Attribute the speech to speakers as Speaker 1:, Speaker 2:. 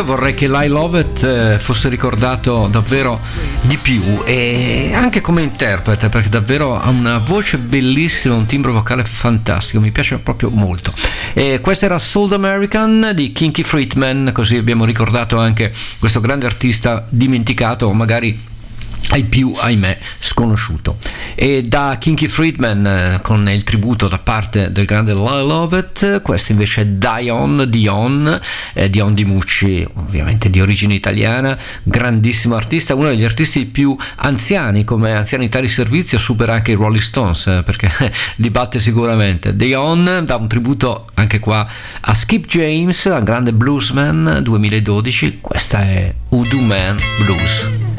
Speaker 1: Io vorrei che Lyle Lovett fosse ricordato davvero di più, e anche come interprete, perché davvero ha una voce bellissima, un timbro vocale fantastico, mi piace proprio molto. E questo era Soul American di Kinky Friedman, così abbiamo ricordato anche questo grande artista dimenticato, o magari ai più, ahimè, sconosciuto. E da Kinky Friedman, con il tributo da parte del grande Lyle Lovett, questo invece è Dion Di Mucci, ovviamente di origine italiana, grandissimo artista, uno degli artisti più anziani, come anzianità di servizio supera anche i Rolling Stones, perché li batte sicuramente. Dion dà un tributo anche qua a Skip James, un grande bluesman, 2012, questa è Voodoo Man Blues.